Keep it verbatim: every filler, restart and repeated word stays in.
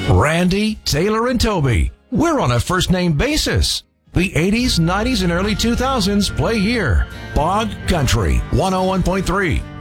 Randy, Taylor, and Toby. We're on a first-name basis. The eighties, nineties, and early two thousands play here. Bog Country, one oh one point three.